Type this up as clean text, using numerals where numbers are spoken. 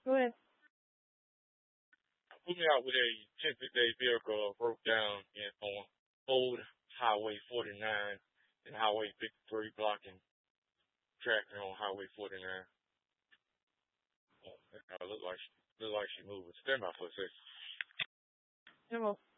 Go ahead. Moving out with a 10-day vehicle broke down on Old Highway 49 and Highway 53, blocking traffic on Highway 49. Look like she moving. Stand by for a second. Come on.